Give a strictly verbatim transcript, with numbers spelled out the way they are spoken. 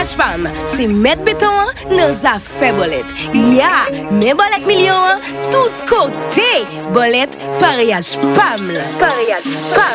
Pariage Pam, c'est mettre béton dans affaire bolette. Ya, mais bolette million, tout côté. Bolette, Pariage Pam. Pariage Pam.